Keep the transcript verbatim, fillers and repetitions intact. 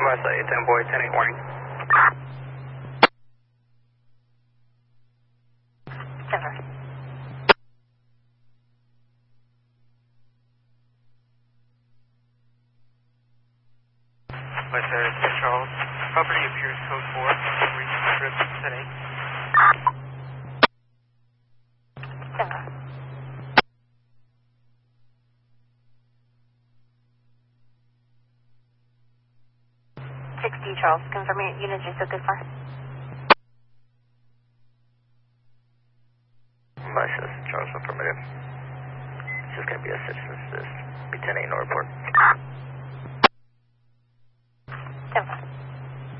West eight ten boy, ten eight warning. Denver. West Area ten Charles. Property appears code four. Reach trip ten eight. Denver. sixty Charles, confirming units are still good for. Luscious, Charles affirmative. It's just gonna be a citizen's this. Be ten eight no report.